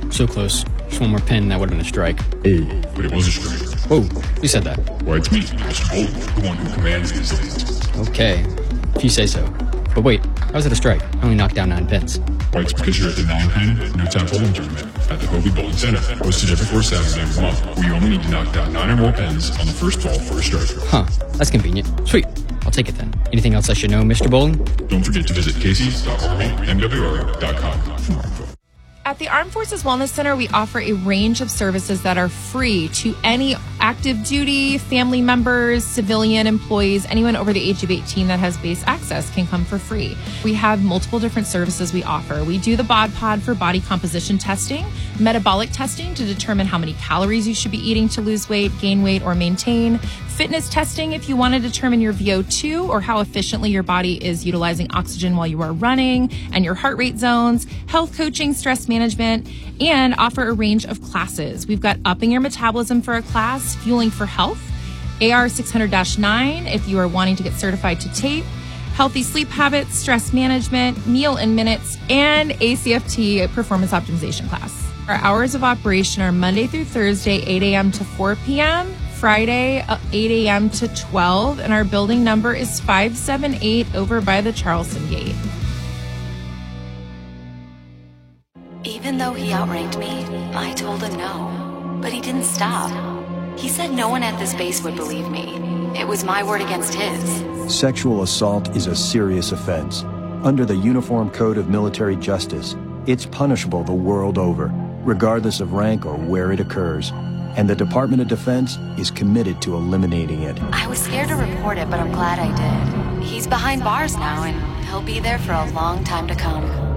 So close. Just one more pin and that would have been a strike. Oh, but it was a strike. Whoa, who said that? Why, it's me, Mr. Bolton, the one who commands these things. Okay, if you say so. But wait, how was it a strike? I only knocked down 9 pins. Why, it's because you're at the 9-pin Newtown Bowling Tournament at the Hobie Bowling Center, hosted every fourth Saturday of the month, where you only need to knock down 9 or more pins on the first ball for a strike. Huh, that's convenient. Sweet, I'll take it then. Anything else I should know, Mr. Bowling? Don't forget to visit casey.armymwr.com for more info. At the Armed Forces Wellness Center, we offer a range of services that are free to any active duty, family members, civilian employees, anyone over the age of 18 that has base access can come for free. We have multiple different services we offer. We do the Bod Pod for body composition testing, metabolic testing to determine how many calories you should be eating to lose weight, gain weight, or maintain, fitness testing if you want to determine your VO2 or how efficiently your body is utilizing oxygen while you are running, and your heart rate zones, health coaching, stress management, and offer a range of classes. We've got Upping Your Metabolism for a class, Fueling for Health, AR 600-9 if you are wanting to get certified to tape, Healthy Sleep Habits, Stress Management, Meal in Minutes, and ACFT, a Performance Optimization class. Our hours of operation are Monday through Thursday, 8 a.m. to 4 p.m., Friday, 8 a.m. to 12, and our building number is 578 over by the Charleston Gate. Even though he outranked me, I told him no. But he didn't stop. He said no one at this base would believe me. It was my word against his. Sexual assault is a serious offense. Under the Uniform Code of Military Justice, it's punishable the world over, regardless of rank or where it occurs. And the Department of Defense is committed to eliminating it. I was scared to report it, but I'm glad I did. He's behind bars now, and he'll be there for a long time to come.